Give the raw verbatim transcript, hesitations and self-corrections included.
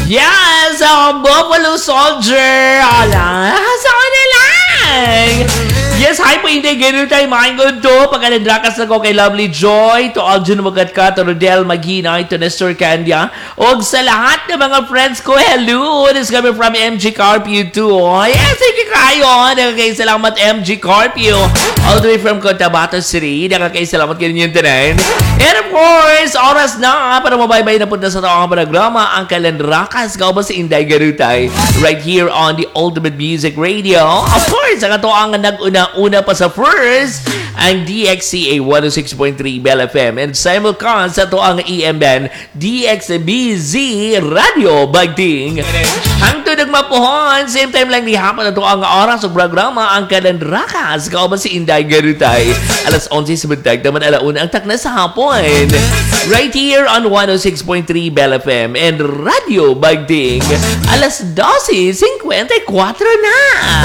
Yes, ang Buffalo Soldier. Ala, sa kanila. Yes, hi po, hindi ganun tayo mga to. Pagkalandrakas na ko kay Lovely Joy, to Aljun Magatka, to Rodel Maghinay, to Nestor Candia, o sa lahat ng mga friends ko, hello! This is coming from M G Carpio too. Yes, thank you kayo. Nakakay-salamat M G Carpio. All the way from Cotabato City. Nakakay-salamat kayo ninyo tinayin. And of course, oras na para mabaybay na punta sa taong programa ang Kalandrakas. Kao ba si Inday Garutay? Right here on the Ultimate Music Radio. Of course, ang ito ang nag-una-una pa sa first, ang D X C A one oh six point three Bell F M. And simulcast sa ito ang E M Band D X B Z Radio Bagting. Hangtod nagmapuhon, same time lang ni hapon na ito ang oras sa programa ang Kalandrakas. Kao ba si Inday Garutay? Alas eleven sa buntag, naman alauna ang takna sa hapon. Right here on one oh six point three Bell F M and Radio Bagting. Alas twelve fifty-four na.